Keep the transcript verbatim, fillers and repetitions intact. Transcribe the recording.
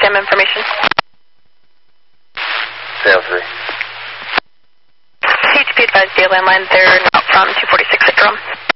cam information. Sail three. H P advised, the landline, they're not from two forty-six at drum.